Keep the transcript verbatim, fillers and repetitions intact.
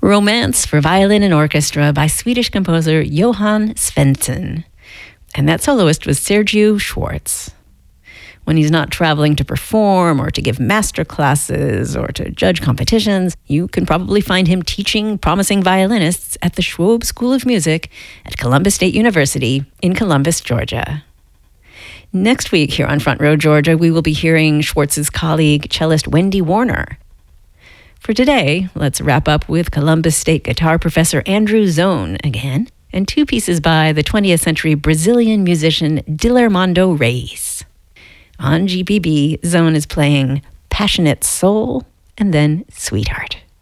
Romance for Violin and Orchestra by Swedish composer Johann Svensson. And that soloist was Sergio Schwartz. When he's not traveling to perform or to give master classes or to judge competitions, you can probably find him teaching promising violinists at the Schwob School of Music at Columbus State University in Columbus, Georgia. Next week here on Front Row Georgia, we will be hearing Schwartz's colleague, cellist Wendy Warner. For today, let's wrap up with Columbus State guitar professor Andrew Zone again, and two pieces by the twentieth century Brazilian musician Dilermando Reis. On G P B, Zone is playing Passionate Soul and then Sweetheart.